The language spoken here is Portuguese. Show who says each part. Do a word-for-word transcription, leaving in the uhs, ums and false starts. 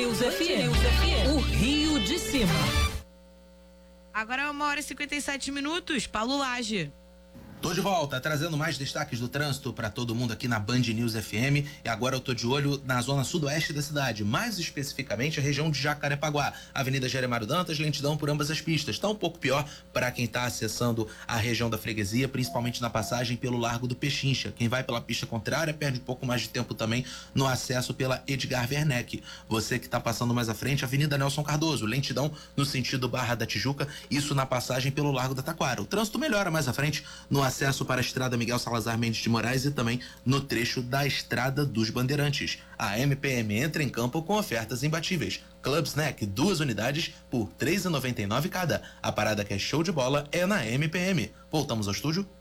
Speaker 1: News F M, o Rio de Cima.
Speaker 2: Agora é uma hora e cinquenta e sete minutos. Paulo Lage.
Speaker 3: Tô de volta, trazendo mais destaques do trânsito para todo mundo aqui na Band News F M. E agora eu tô de olho na zona sudoeste da cidade, mais especificamente a região de Jacarepaguá. Avenida Jeremário Dantas, lentidão por ambas as pistas. Tá um pouco pior para quem tá acessando a região da freguesia, principalmente na passagem pelo Largo do Pechincha. Quem vai pela pista contrária perde um pouco mais de tempo também no acesso pela Edgar Werneck. Você que tá passando mais à frente, Avenida Nelson Cardoso, lentidão no sentido Barra da Tijuca, isso na passagem pelo Largo da Taquara. O trânsito melhora mais à frente no acesso para a estrada Miguel Salazar Mendes de Moraes e também no trecho da Estrada dos Bandeirantes. A M P M entra em campo com ofertas imbatíveis. Club Snack, duas unidades por três reais e noventa e nove cada. A parada que é show de bola é na M P M. Voltamos ao estúdio.